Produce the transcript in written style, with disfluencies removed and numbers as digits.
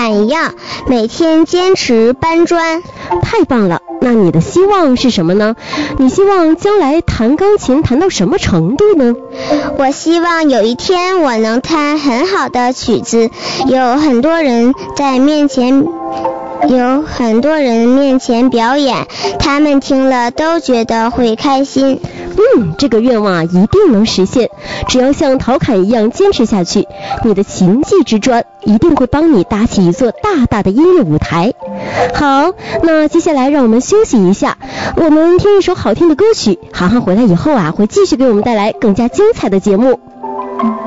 侃一样，每天坚持搬砖。 太棒了，那你的希望是什么呢？你希望将来弹钢琴弹到什么程度呢？ 我希望有一天我能弹很好的曲子，有很多人面前表演，他们听了都觉得会开心。 这个愿望一定能实现，只要像陶侃一样坚持下去，你的琴技之砖一定会帮你搭起一座大大的音乐舞台。好，那接下来让我们休息一下，我们听一首好听的歌曲。涵涵回来以后会继续给我们带来更加精彩的节目。